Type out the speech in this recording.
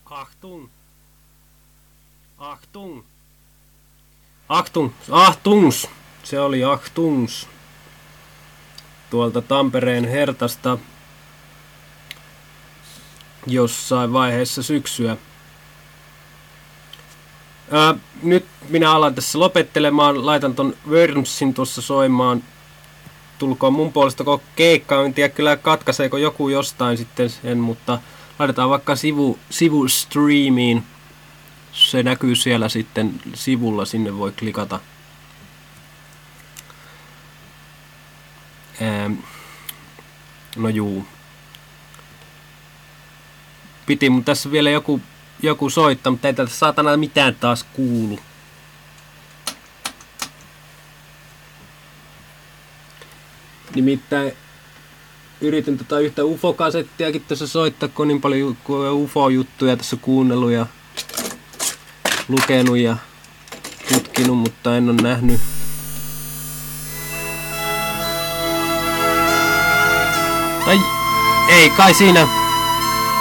Achtung. Achtung. Achtung. Achtungs. Se oli Achtungs. Tuolta Tampereen Hertasta jossain vaiheessa syksyä. Nyt minä alan tässä lopettelemaan. Laitan ton Wormsin tuossa soimaan. Tulkoon mun puolesta koko keikkaa. En tiedä kyllä katkaiseeko joku jostain sitten sen, mutta laitetaan vaikka sivustreamiin. Se näkyy siellä sitten sivulla, sinne voi klikata. No juu. Piti mun tässä vielä joku soittaa, mutta ei täältä saatana mitään taas kuulu. Nimittäin yritin yhtä UFO-kasettiakin tässä soittaa, kun on niin paljon UFO-juttuja tässä kuunnellut ja lukenut ja tutkinut, mutta en ole nähnyt. Tai ei kai siinä.